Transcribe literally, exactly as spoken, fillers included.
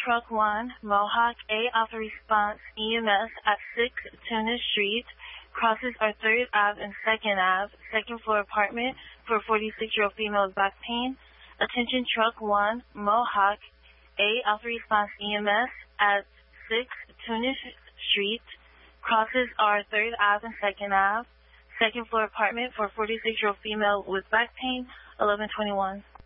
Truck one, Mohawk, A Alpha Response E M S at six Tunis Street. Crosses are third Avenue and second Avenue, second floor apartment for a forty-six-year-old female with back pain. Attention Truck one, Mohawk, A Alpha Response E M S at six Tunis Street. Crosses are third Avenue and second Avenue, second floor apartment for a forty-six-year-old female with back pain, eleven twenty-one.